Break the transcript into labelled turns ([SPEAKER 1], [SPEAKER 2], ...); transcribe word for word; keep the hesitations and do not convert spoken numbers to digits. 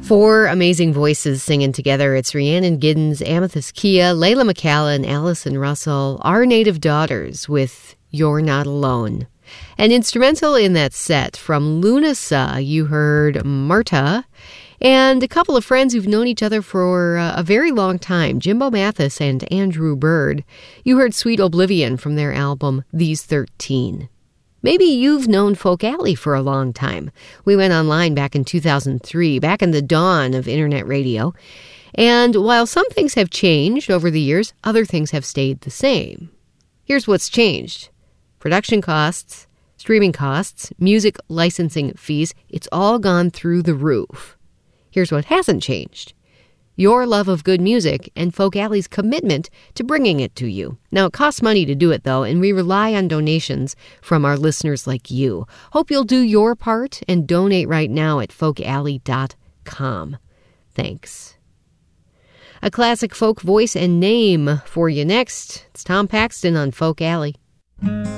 [SPEAKER 1] Four amazing voices singing together. It's Rhiannon Giddens, Amethyst Kia, Layla McCalla, and Allison Russell, Our Native Daughters with You're Not Alone. An instrumental in that set from Lunasa, you heard Marta, and a couple of friends who've known each other for uh, a very long time, Jimbo Mathis and Andrew Bird. You heard Sweet Oblivion from their album These thirteen. Maybe you've known Folk Alley for a long time. We went online back in two thousand three, back in the dawn of internet radio. And while some things have changed over the years, other things have stayed the same. Here's what's changed. Production costs, streaming costs, music licensing fees, it's all gone through the roof. Here's what hasn't changed. Your love of good music and Folk Alley's commitment to bringing it to you. Now, it costs money to do it, though, and we rely on donations from our listeners like you. Hope you'll do your part and donate right now at folk alley dot com. Thanks. A classic folk voice and name for you next. It's Tom Paxton on Folk Alley.